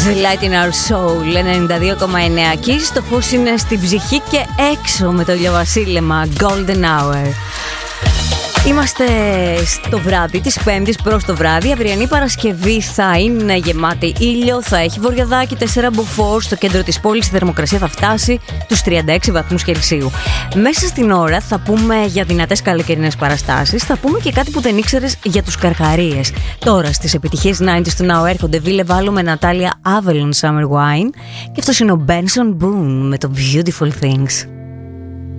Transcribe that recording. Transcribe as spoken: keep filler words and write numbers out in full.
The Light in Our Soul ενενήντα δύο κόμμα εννέα. Kiss, το φως είναι στην ψυχή και έξω με το ηλιοβασίλεμα Golden Hour. Είμαστε στο βράδυ της Πέμπτης προς το βράδυ. Η αυριανή Παρασκευή θα είναι γεμάτη ήλιο, θα έχει βορειαδάκι, τέσσερα μποφόρ. Στο κέντρο της πόλης η θερμοκρασία θα φτάσει τους τριάντα έξι βαθμούς Κελσίου. Μέσα στην ώρα θα πούμε για δυνατές καλοκαιρινές παραστάσεις. Θα πούμε και κάτι που δεν ήξερες για τους καρχαρίες. Τώρα στις επιτυχίες ενενήντα του Now έρχονται Βίλε Βάλου με Νατάλια Avalon Summer Wine. Και αυτός είναι ο Benson Boone με το Beautiful Things.